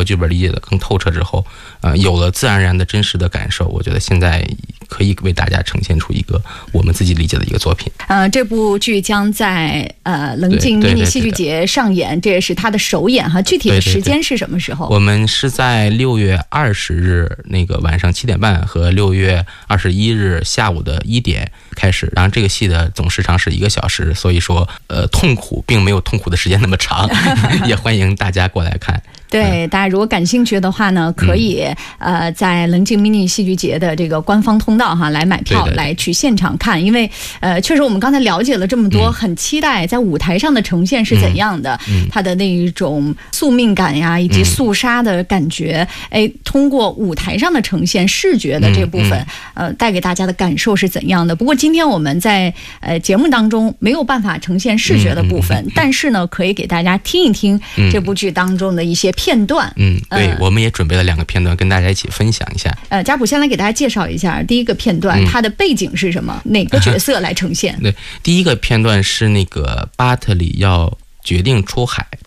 和剧本理解的更透彻之后，有了自然而然的真实的感受，我觉得现在可以为大家呈现出一个我们自己理解的一个作品。 这部剧将在棱镜迷你戏剧节上演，这也是它的首演哈。具体的时间是什么时候？ 我们是在6月20日那个晚上7点半和6月21日下午的1点开始。然后这个戏的总时长是1个小时，所以说痛苦并没有痛苦的时间那么长，也欢迎大家过来看。 对，大家如果感兴趣的话呢，可以在棱镜迷你戏剧节的这个官方通道哈来买票，来去现场看。因为确实我们刚才了解了这么多，很期待在舞台上的呈现是怎样的，它的那一种宿命感呀，以及肃杀的感觉，通过舞台上的呈现，视觉的这部分，带给大家的感受是怎样的。不过今天我们在节目当中没有办法呈现视觉的部分，但是呢，可以给大家听一听这部剧当中的一些片段。 对，我们也准备了2个片段跟大家一起分享一下。 家谱先来给大家介绍一下第一个片段，它的背景是什么？哪个角色来呈现？ 对，第一个片段是那个巴特里要决定出海